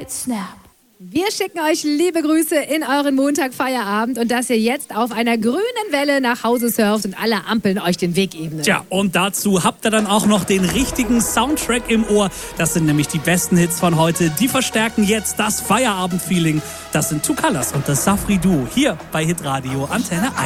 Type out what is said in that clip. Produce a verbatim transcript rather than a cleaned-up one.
Right Snap. Wir schicken euch liebe Grüße in euren Montagfeierabend und dass ihr jetzt auf einer grünen Welle nach Hause surft und alle Ampeln euch den Weg ebnen. Tja, und dazu habt ihr dann auch noch den richtigen Soundtrack im Ohr. Das sind nämlich die besten Hits von heute. Die verstärken jetzt das Feierabend-Feeling. Das sind Two Colors und das Safri Duo hier bei Hitradio Antenne eins.